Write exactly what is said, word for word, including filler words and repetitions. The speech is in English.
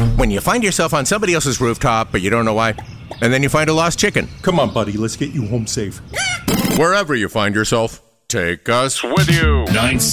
When you find yourself on somebody else's rooftop, but you don't know why, and then you find a lost chicken. Come on, buddy, let's get you home safe. Wherever you find yourself, take us with you. nine